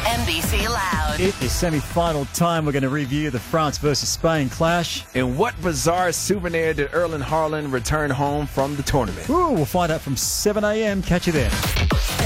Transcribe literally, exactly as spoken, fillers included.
N B C Loud. It is semi-final time. We're going to review the France versus Spain clash. And what bizarre souvenir did Erling Haaland return home from the tournament? Ooh, we'll find out from seven a.m. Catch you there.